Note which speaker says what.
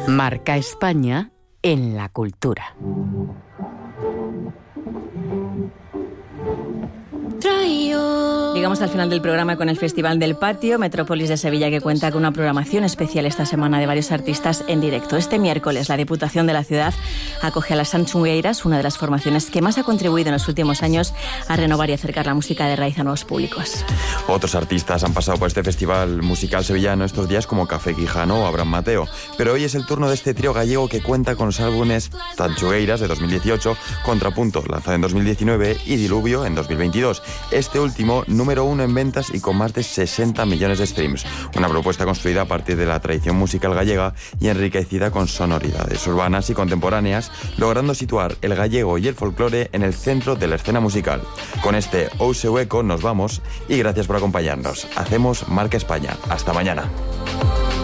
Speaker 1: Marca España en la cultura.
Speaker 2: Llegamos al final del programa con el Festival del Patio, Metrópolis de Sevilla, que cuenta con una programación especial esta semana de varios artistas en directo. Este miércoles, la Diputación de la ciudad acoge a las Sanchungueiras, una de las formaciones que más ha contribuido en los últimos años a renovar y acercar la música de raíz a nuevos públicos.
Speaker 3: Otros artistas han pasado por este festival musical sevillano estos días, como Café Quijano o Abraham Mateo. Pero hoy es el turno de este trío gallego que cuenta con los álbumes Sanchungueiras de 2018, Contrapunto, lanzado en 2019, y Diluvio en 2022. Este último, número 1 en ventas y con más de 60 millones de streams. Una propuesta construida a partir de la tradición musical gallega y enriquecida con sonoridades urbanas y contemporáneas, logrando situar el gallego y el folclore en el centro de la escena musical. Con este Ouseu Eco nos vamos y gracias por acompañarnos. Hacemos Marca España. Hasta mañana.